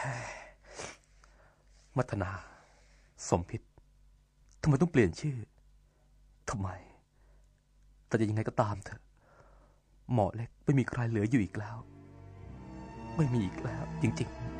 มัทนา สมพิษทำไมต้องเปลี่ยนชื่อทำไมแต่จะยังไงก็ตามเถอะหมอเล็กไม่มีใครเหลืออยู่อีกแล้วไม่มีอีกแล้วจริงๆ